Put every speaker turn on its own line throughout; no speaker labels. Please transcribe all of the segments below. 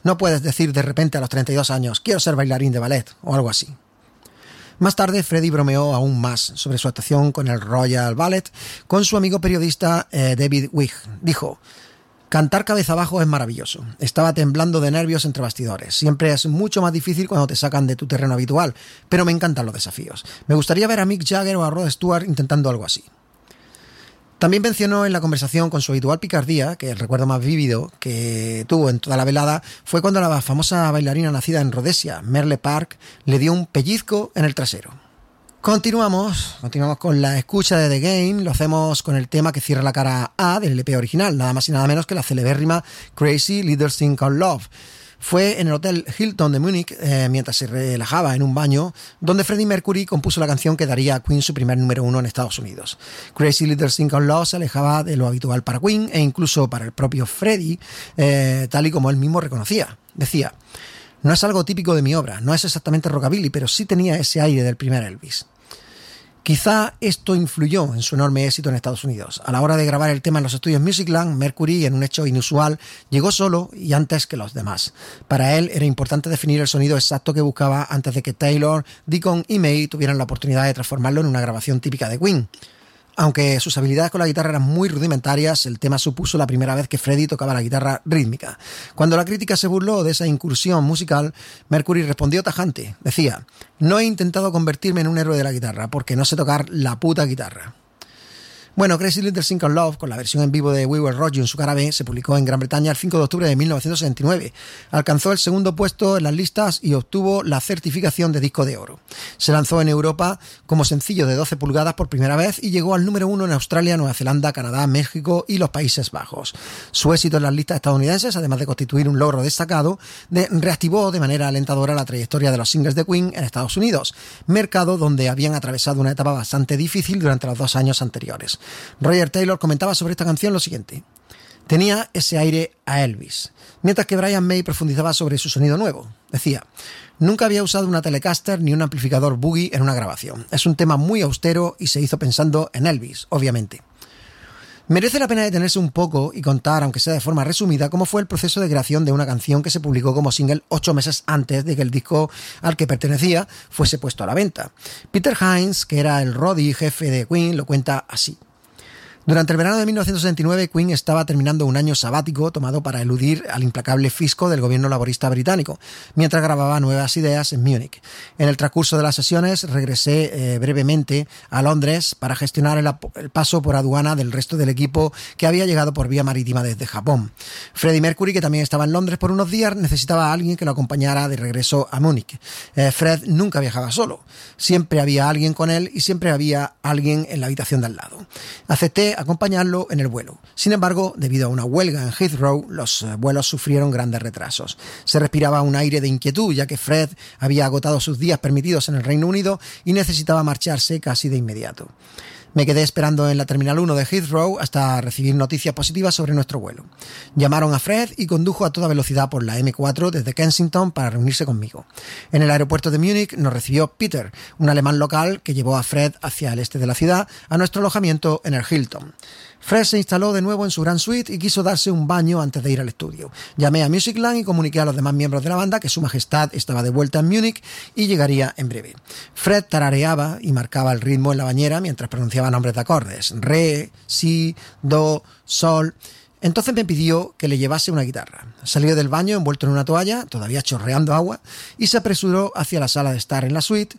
No puedes decir de repente a los 32 años, quiero ser bailarín de ballet o algo así. Más tarde, Freddie bromeó aún más sobre su actuación con el Royal Ballet con su amigo periodista David Wigg. Dijo: cantar cabeza abajo es maravilloso. Estaba temblando de nervios entre bastidores. Siempre es mucho más difícil cuando te sacan de tu terreno habitual, pero me encantan los desafíos. Me gustaría ver a Mick Jagger o a Rod Stewart intentando algo así. También mencionó en la conversación con su habitual picardía que el recuerdo más vívido que tuvo en toda la velada fue cuando la famosa bailarina nacida en Rhodesia, Merle Park, le dio un pellizco en el trasero. Continuamos con la escucha de The Game. Lo hacemos con el tema que cierra la cara A del LP original, nada más y nada menos que la celebérrima Crazy Little Thing Called Love. Fue en el Hotel Hilton de Múnich, mientras se relajaba en un baño, donde Freddie Mercury compuso la canción que daría a Queen su primer número 1 en Estados Unidos. Crazy Little Thing Called Love se alejaba de lo habitual para Queen e incluso para el propio Freddie, tal y como él mismo reconocía. Decía: no es algo típico de mi obra, no es exactamente rockabilly, pero sí tenía ese aire del primer Elvis. Quizá esto influyó en su enorme éxito en Estados Unidos. A la hora de grabar el tema en los estudios Musicland, Mercury, en un hecho inusual, llegó solo y antes que los demás. Para él era importante definir el sonido exacto que buscaba antes de que Taylor, Deacon y May tuvieran la oportunidad de transformarlo en una grabación típica de Queen. Aunque sus habilidades con la guitarra eran muy rudimentarias, el tema supuso la primera vez que Freddie tocaba la guitarra rítmica. Cuando la crítica se burló de esa incursión musical, Mercury respondió tajante. Decía: no he intentado convertirme en un héroe de la guitarra porque no sé tocar la puta guitarra. Bueno, Crazy Little Thing Called Love, con la versión en vivo de We Will Rock You en su cara B, se publicó en Gran Bretaña el 5 de octubre de 1969. Alcanzó el segundo puesto en las listas y obtuvo la certificación de disco de oro. Se lanzó en Europa como sencillo de 12 pulgadas por primera vez y llegó al número 1 en Australia, Nueva Zelanda, Canadá, México y los Países Bajos. Su éxito en las listas estadounidenses, además de constituir un logro destacado, reactivó de manera alentadora la trayectoria de los singles de Queen en Estados Unidos, mercado donde habían atravesado una etapa bastante difícil durante los 2 años anteriores. Roger Taylor comentaba sobre esta canción lo siguiente: tenía ese aire a Elvis, mientras que Brian May profundizaba sobre su sonido nuevo. Decía: nunca había usado una Telecaster ni un amplificador Boogie en una grabación. Es un tema muy austero y se hizo pensando en Elvis, obviamente. Merece la pena detenerse un poco y contar, aunque sea de forma resumida, cómo fue el proceso de creación de una canción que se publicó como single 8 meses antes de que el disco al que pertenecía fuese puesto a la venta. Peter Hines, que era el roadie jefe de Queen, lo cuenta así. Durante el verano de 1969, Queen estaba terminando un año sabático tomado para eludir al implacable fisco del gobierno laborista británico, mientras grababa nuevas ideas en Múnich. En el transcurso de las sesiones regresé brevemente a Londres para gestionar el paso por aduana del resto del equipo que había llegado por vía marítima desde Japón. Freddie Mercury, que también estaba en Londres por unos días, necesitaba a alguien que lo acompañara de regreso a Múnich. Fred nunca viajaba solo. Siempre había alguien con él y siempre había alguien en la habitación de al lado. Acepté acompañarlo en el vuelo. Sin embargo, debido a una huelga en Heathrow, los vuelos sufrieron grandes retrasos. Se respiraba un aire de inquietud, ya que Fred había agotado sus días permitidos en el Reino Unido y necesitaba marcharse casi de inmediato. Me quedé esperando en la Terminal 1 de Heathrow hasta recibir noticias positivas sobre nuestro vuelo. Llamaron a Fred y condujo a toda velocidad por la M4 desde Kensington para reunirse conmigo. En el aeropuerto de Múnich nos recibió Peter, un alemán local que llevó a Fred hacia el este de la ciudad a nuestro alojamiento en el Hilton. Fred se instaló de nuevo en su gran suite y quiso darse un baño antes de ir al estudio. Llamé a Musicland y comuniqué a los demás miembros de la banda que su majestad estaba de vuelta en Múnich y llegaría en breve. Fred tarareaba y marcaba el ritmo en la bañera mientras pronunciaba nombres de acordes: re, si, do, sol. Entonces me pidió que le llevase una guitarra. Salió del baño envuelto en una toalla, todavía chorreando agua, y se apresuró hacia la sala de estar en la suite,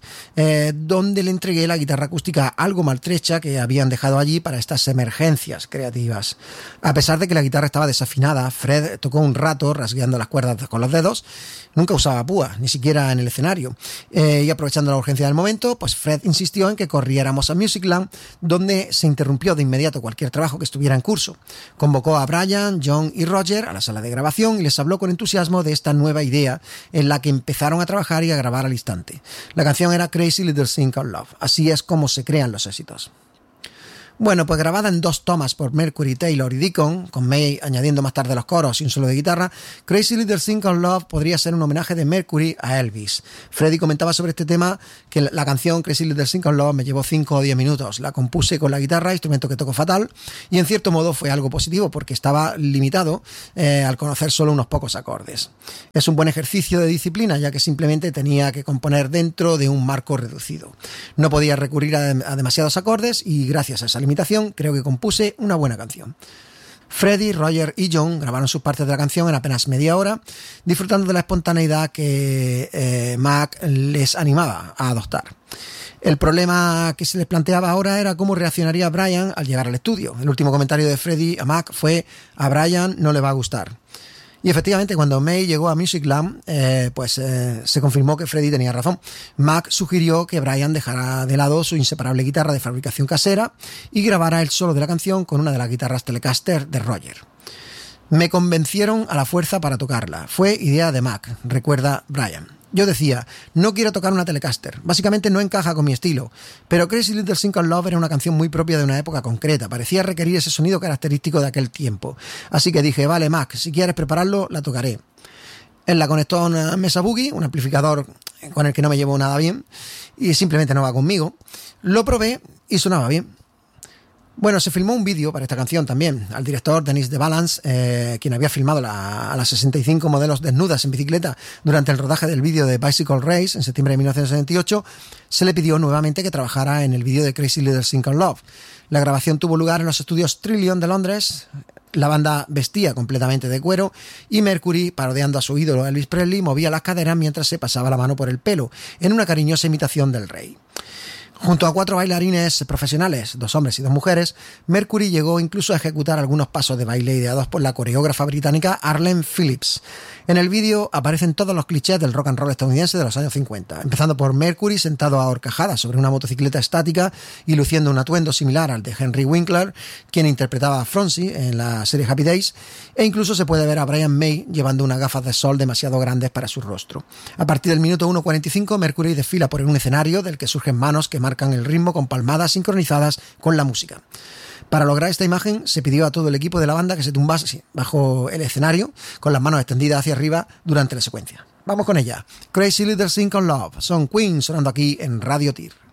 donde le entregué la guitarra acústica algo maltrecha que habían dejado allí para estas emergencias creativas. A pesar de que la guitarra estaba desafinada, Fred tocó un rato rasgueando las cuerdas con los dedos. Nunca usaba púa, ni siquiera en el escenario. Y aprovechando la urgencia del momento, pues Fred insistió en que corriéramos a Musicland, donde se interrumpió de inmediato cualquier trabajo que estuviera en curso. Convocó a Brian, John y Roger a la sala de grabación y les habló con entusiasmo de esta nueva idea en la que empezaron a trabajar y a grabar al instante. La canción era Crazy Little Thing Called Love. Así es como se crean los éxitos. Bueno, pues grabada en 2 tomas por Mercury, Taylor y Deacon, con May añadiendo más tarde los coros y un solo de guitarra, Crazy Little Thing Called Love podría ser un homenaje de Mercury a Elvis. Freddie comentaba sobre este tema que la canción Crazy Little Thing Called Love me llevó 5 o 10 minutos. La compuse con la guitarra, instrumento que toco fatal, y en cierto modo fue algo positivo porque estaba limitado al conocer solo unos pocos acordes. Es un buen ejercicio de disciplina, ya que simplemente tenía que componer dentro de un marco reducido. No podía recurrir a demasiados acordes y gracias a esa limitación creo que compuse una buena canción. Freddie, Roger y John grabaron sus partes de la canción en apenas media hora, disfrutando de la espontaneidad que Mac les animaba a adoptar. El problema que se les planteaba ahora era cómo reaccionaría Brian al llegar al estudio. El último comentario de Freddie a Mac fue: a Brian no le va a gustar. Y efectivamente, cuando May llegó a Musicland, se confirmó que Freddie tenía razón. Mac sugirió que Brian dejara de lado su inseparable guitarra de fabricación casera y grabara el solo de la canción con una de las guitarras Telecaster de Roger. Me convencieron a la fuerza para tocarla. Fue idea de Mac, recuerda Brian. Yo decía, no quiero tocar una Telecaster, básicamente no encaja con mi estilo, pero Crazy Little Thing Called Love era una canción muy propia de una época concreta, parecía requerir ese sonido característico de aquel tiempo. Así que dije, vale Mac, si quieres prepararlo, la tocaré. Él la conectó a una Mesa Boogie, un amplificador con el que no me llevo nada bien, y simplemente no va conmigo. Lo probé y sonaba bien. Bueno, se filmó un vídeo para esta canción también. Al director Denis de Valence, quien había filmado a las 65 modelos desnudas en bicicleta durante el rodaje del vídeo de Bicycle Race en septiembre de 1978, se le pidió nuevamente que trabajara en el vídeo de Crazy Little Thing Called Love. La grabación tuvo lugar en los estudios Trillion de Londres. La banda vestía completamente de cuero y Mercury, parodiando a su ídolo Elvis Presley, movía las caderas mientras se pasaba la mano por el pelo, en una cariñosa imitación del rey. Junto a 4 bailarines profesionales, 2 hombres y 2 mujeres, Mercury llegó incluso a ejecutar algunos pasos de baile ideados por la coreógrafa británica Arlene Phillips. En el vídeo aparecen todos los clichés del rock and roll estadounidense de los años 50, empezando por Mercury sentado a horcajadas sobre una motocicleta estática y luciendo un atuendo similar al de Henry Winkler, quien interpretaba a Francie en la serie Happy Days, e incluso se puede ver a Brian May llevando unas gafas de sol demasiado grandes para su rostro. A partir del minuto 1:45, Mercury desfila por un escenario del que surgen manos que marcan el ritmo con palmadas sincronizadas con la música. Para lograr esta imagen se pidió a todo el equipo de la banda que se tumbase bajo el escenario con las manos extendidas hacia arriba durante la secuencia. Vamos con ella. Crazy Little Thing Called Love. Son Queen sonando aquí en Radio Tir.